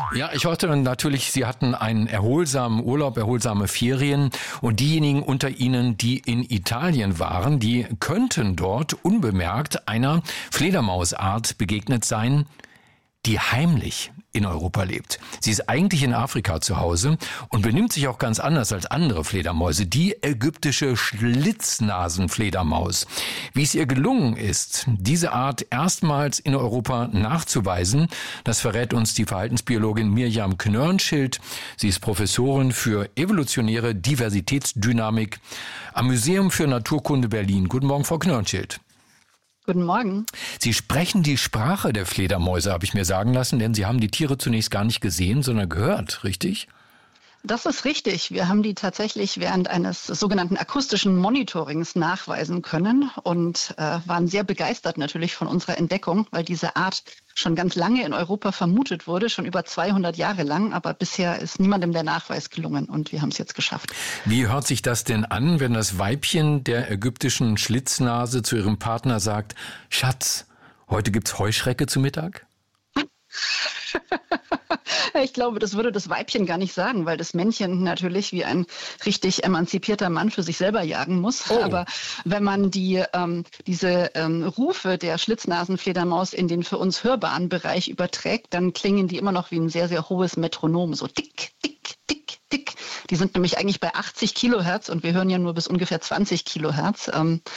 Ja, ich hörte natürlich, Sie hatten einen erholsamen Urlaub, erholsame Ferien und diejenigen unter Ihnen, die in Italien waren, die könnten dort unbemerkt einer Fledermausart begegnet sein, die heimlich in Europa lebt. Sie ist eigentlich in Afrika zu Hause und benimmt sich auch ganz anders als andere Fledermäuse, die ägyptische Schlitznasenfledermaus. Wie es ihr gelungen ist, diese Art erstmals in Europa nachzuweisen, das verrät uns die Verhaltensbiologin Mirjam Knörnschild. Sie ist Professorin für evolutionäre Diversitätsdynamik am Museum für Naturkunde Berlin. Guten Morgen, Frau Knörnschild. Guten Morgen. Sie sprechen die Sprache der Fledermäuse, habe ich mir sagen lassen, denn Sie haben die Tiere zunächst gar nicht gesehen, sondern gehört, richtig? Das ist richtig. Wir haben die tatsächlich während eines sogenannten akustischen Monitorings nachweisen können und waren sehr begeistert natürlich von unserer Entdeckung, weil diese Art schon ganz lange in Europa vermutet wurde, schon über 200 Jahre lang, aber bisher ist niemandem der Nachweis gelungen und wir haben es jetzt geschafft. Wie hört sich das denn an, wenn das Weibchen der ägyptischen Schlitznase zu ihrem Partner sagt, Schatz, heute gibt's Heuschrecke zu Mittag? Ich glaube, das würde das Weibchen gar nicht sagen, weil das Männchen natürlich wie ein richtig emanzipierter Mann für sich selber jagen muss. Oh. Aber wenn man diese Rufe der Schlitznasenfledermaus in den für uns hörbaren Bereich überträgt, dann klingen die immer noch wie ein sehr, sehr hohes Metronom, so tick, tick, tick, tick. Die sind nämlich eigentlich bei 80 Kilohertz und wir hören ja nur bis ungefähr 20 Kilohertz.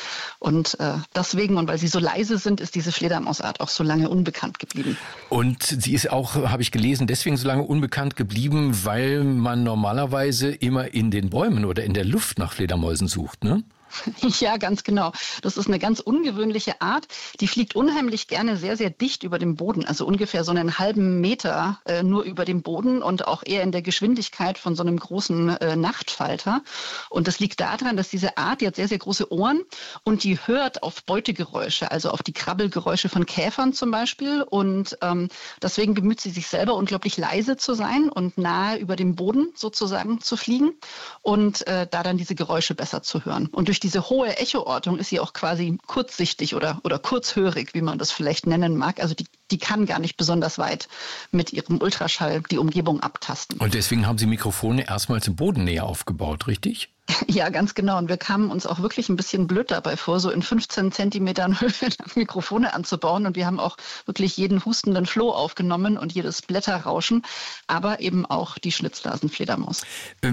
Deswegen, und weil sie so leise sind, ist diese Fledermausart auch so lange unbekannt geblieben. Und sie ist auch, habe ich gelesen, deswegen so lange unbekannt geblieben, weil man normalerweise immer in den Bäumen oder in der Luft nach Fledermäusen sucht, ne? Ja, ganz genau. Das ist eine ganz ungewöhnliche Art. Die fliegt unheimlich gerne sehr, sehr dicht über dem Boden, also ungefähr so einen halben Meter nur über dem Boden und auch eher in der Geschwindigkeit von so einem großen Nachtfalter. Und das liegt daran, dass diese Art, die hat sehr, sehr große Ohren und die hört auf Beutegeräusche, also auf die Krabbelgeräusche von Käfern zum Beispiel. Und deswegen bemüht sie sich selber, unglaublich leise zu sein und nahe über dem Boden sozusagen zu fliegen und da dann diese Geräusche besser zu hören. Und durch diese hohe Echoortung ist sie auch quasi kurzsichtig oder kurzhörig, wie man das vielleicht nennen mag. Also die kann gar nicht besonders weit mit ihrem Ultraschall die Umgebung abtasten. Und deswegen haben Sie Mikrofone erstmals in Bodennähe aufgebaut, richtig? Ja, ganz genau. Und wir kamen uns auch wirklich ein bisschen blöd dabei vor, so in 15 Zentimetern Höhe Mikrofone anzubauen. Und wir haben auch wirklich jeden hustenden Floh aufgenommen und jedes Blätterrauschen, aber eben auch die Schlitznasenfledermaus.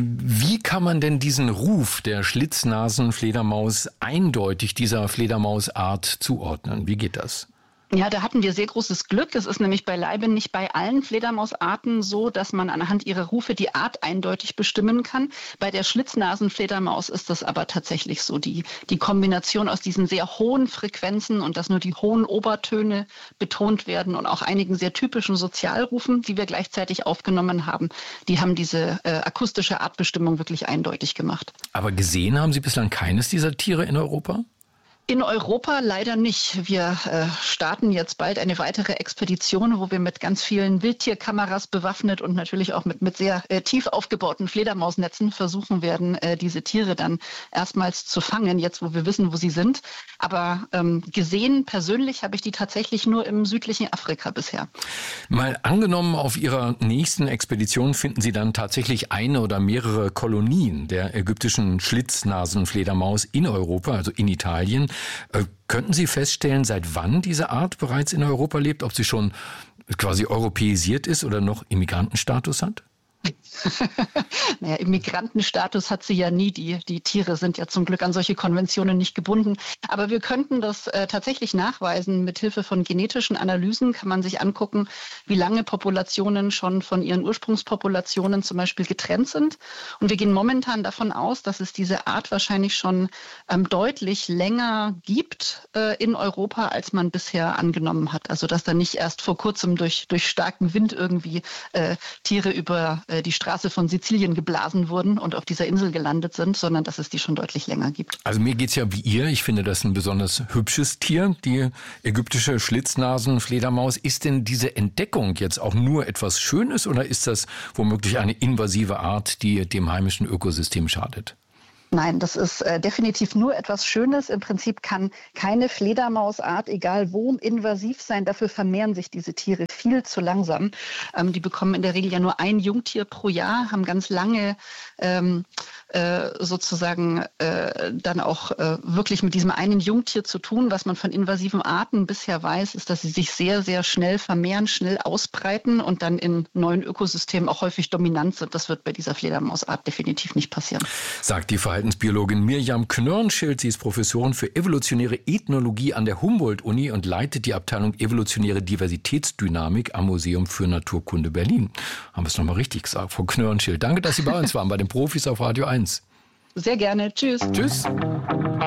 Wie kann man denn diesen Ruf der Schlitznasenfledermaus eindeutig dieser Fledermausart zuordnen? Wie geht das? Ja, da hatten wir sehr großes Glück. Es ist nämlich beileibe nicht bei allen Fledermausarten so, dass man anhand ihrer Rufe die Art eindeutig bestimmen kann. Bei der Schlitznasenfledermaus ist das aber tatsächlich so. Die Kombination aus diesen sehr hohen Frequenzen und dass nur die hohen Obertöne betont werden und auch einigen sehr typischen Sozialrufen, die wir gleichzeitig aufgenommen haben, die haben diese akustische Artbestimmung wirklich eindeutig gemacht. Aber gesehen haben Sie bislang keines dieser Tiere in Europa? In Europa leider nicht. Wir starten jetzt bald eine weitere Expedition, wo wir mit ganz vielen Wildtierkameras bewaffnet und natürlich auch mit sehr tief aufgebauten Fledermausnetzen versuchen werden, diese Tiere dann erstmals zu fangen, jetzt wo wir wissen, wo sie sind. Aber gesehen persönlich habe ich die tatsächlich nur im südlichen Afrika bisher. Mal angenommen, auf Ihrer nächsten Expedition finden Sie dann tatsächlich eine oder mehrere Kolonien der ägyptischen Schlitznasenfledermaus in Europa, also in Italien. Könnten Sie feststellen, seit wann diese Art bereits in Europa lebt? Ob sie schon quasi europäisiert ist oder noch Immigrantenstatus hat? Naja, Immigrantenstatus hat sie ja nie. Die Tiere sind ja zum Glück an solche Konventionen nicht gebunden. Aber wir könnten das tatsächlich nachweisen. Mit Hilfe von genetischen Analysen kann man sich angucken, wie lange Populationen schon von ihren Ursprungspopulationen zum Beispiel getrennt sind. Und wir gehen momentan davon aus, dass es diese Art wahrscheinlich schon deutlich länger gibt in Europa, als man bisher angenommen hat. Also dass da nicht erst vor kurzem durch starken Wind irgendwie Tiere über die Straße von Sizilien geblasen wurden und auf dieser Insel gelandet sind, sondern dass es die schon deutlich länger gibt. Also mir geht's ja wie ihr. Ich finde das ein besonders hübsches Tier, die ägyptische Schlitznasenfledermaus. Ist denn diese Entdeckung jetzt auch nur etwas Schönes oder ist das womöglich eine invasive Art, die dem heimischen Ökosystem schadet? Nein, das ist definitiv nur etwas Schönes. Im Prinzip kann keine Fledermausart, egal wo, invasiv sein. Dafür vermehren sich diese Tiere viel zu langsam. Die bekommen in der Regel ja nur ein Jungtier pro Jahr, haben ganz lange sozusagen dann auch wirklich mit diesem einen Jungtier zu tun. Was man von invasiven Arten bisher weiß, ist, dass sie sich sehr, sehr schnell vermehren, schnell ausbreiten und dann in neuen Ökosystemen auch häufig dominant sind. Das wird bei dieser Fledermausart definitiv nicht passieren. Sagt die Verhaltensbiologin Mirjam Knörnschild. Sie ist Professorin für evolutionäre Ethnologie an der Humboldt-Uni und leitet die Abteilung Evolutionäre Diversitätsdynamik am Museum für Naturkunde Berlin. Haben wir es nochmal richtig gesagt, Frau Knörnschild. Danke, dass Sie bei uns waren, bei den Profis auf Radio 1. Sehr gerne. Tschüss. Tschüss.